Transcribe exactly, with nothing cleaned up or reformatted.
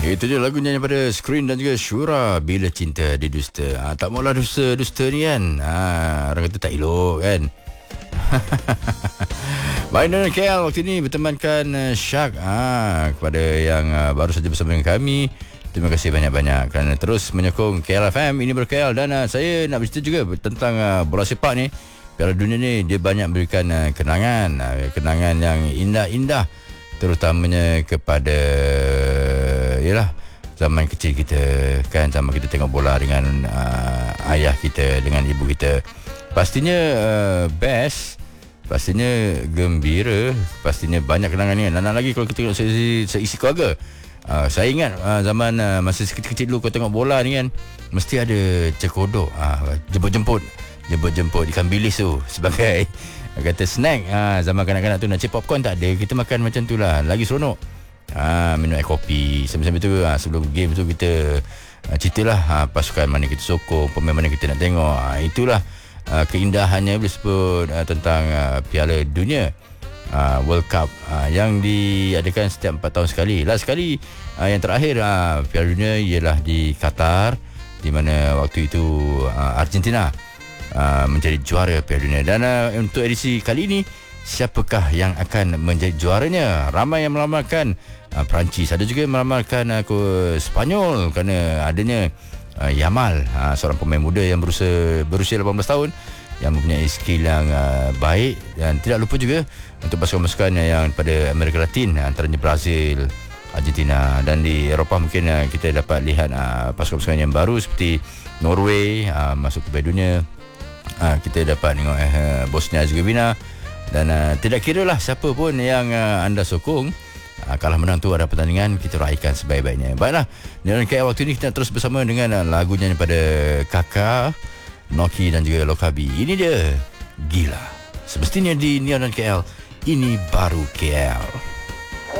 Itu je lagunya daripada Screen dan juga Syura, Bila Cinta Didusta. Ha, tak maulah dusta-dusta ni kan. Ha, orang kata tak elok kan. Baik, dan K L waktu ini bertemankan uh, Syak. Ha, kepada yang uh, baru saja bersama dengan kami, terima kasih banyak-banyak kerana terus menyokong K L F M. Ini ber-K L. Dan uh, saya nak bercerita juga tentang uh, bola sepak ni. Piala Dunia ni dia banyak berikan uh, kenangan uh, Kenangan yang indah-indah, terutamanya kepada yalah zaman kecil kita kan, zaman kita tengok bola dengan uh, ayah kita, dengan ibu kita. Pastinya uh, best, pastinya gembira, pastinya banyak kenangan ni. Nak lagi kalau kita tengok seisi, seisi keluarga. Uh, saya ingat uh, zaman uh, masa kecil-kecil dulu kau tengok bola ni kan, mesti ada cekodok, uh, jemput-jemput jemput-jemput ikan bilis tu sebagai kata snack. Ha, zaman kanak-kanak tu nak cip popcorn tak ada, kita makan macam tu lah, lagi seronok. Ha, minum air kopi sambil-sambil tu. Ha, sebelum game tu kita ha, ceritalah ha, pasukan mana kita sokong, pemain mana kita nak tengok. Ha, itulah ha, keindahannya boleh sebut ha, tentang ha, Piala Dunia, ha, World Cup ha, yang diadakan setiap empat tahun sekali. Last sekali ha, yang terakhir ha, Piala Dunia ialah di Qatar, di mana waktu itu ha, Argentina Uh, menjadi juara Piala Dunia. Dan uh, untuk edisi kali ini, siapakah yang akan menjadi juaranya? Ramai yang meramalkan uh, Perancis, ada juga yang meramalkan uh, Spanyol kerana adanya uh, Yamal, uh, seorang pemain muda yang berusia, berusia lapan belas tahun, yang mempunyai skill yang uh, baik. Dan tidak lupa juga untuk pasukan-pasukan yang pada Amerika Latin, antaranya Brazil, Argentina, dan di Eropah mungkin uh, kita dapat lihat uh, pasukan-pasukan yang baru seperti Norway uh, masuk ke Piala Dunia. Ha, kita dapat tengok uh, Bosnia Herzegovina. Dan uh, tidak kira lah siapa pun yang uh, anda sokong, uh, kalah menang tu ada pertandingan, kita raikan sebaik-baiknya. Baiklah, dalam K L waktu ini kita terus bersama dengan uh, lagunya daripada Kaka, Noki dan juga Lokabi. Ini dia Gila. Semestinya di Neon dan K L, ini baru K L.